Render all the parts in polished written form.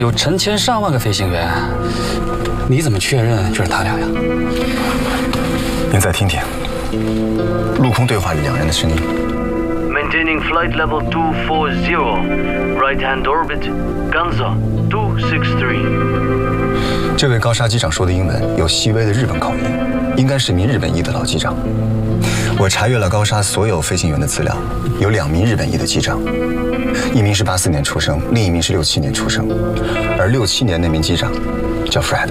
有成千上万个飞行员，你怎么确认就是他俩呀？ 您再听听，陆空对话里2人的声音。 Maintaining flight level 240, right hand orbit, Ganza 263. 这位高沙机长说的英文有细微的日本口音，应该是名日本裔的老机长。我查阅了高沙所有飞行员的资料，有2名日本裔的机长，一名是84年出生，另一名是67年出生，而67年那名机长叫 Fred。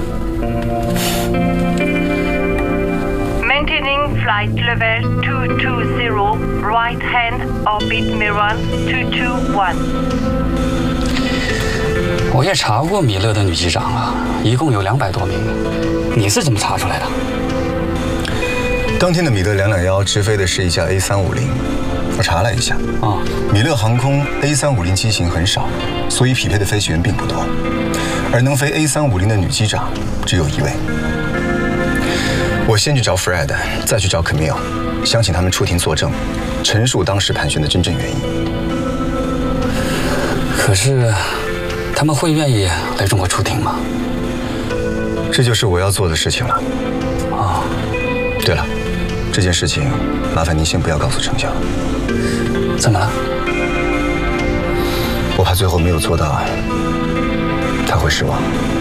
Maintaining flight level 220, right hand orbit Miran 221. 我也查过米勒的女机长啊，一共有200多名。你是怎么查出来的？ 当天的米勒221直飞的是一架 A350，我查了一下，米勒航空 A350机型很少，所以匹配的飞行员并不多，而能飞 A350的女机长只有1位。我先去找 Fred， 再去找 Camille， 想请他们出庭作证，陈述当时盘旋的真正原因。 可是，他们会愿意来中国出庭吗？ 这就是我要做的事情了。对了，这件事情麻烦您先不要告诉程晓。 怎么了？ 我怕最后没有做到，他会失望。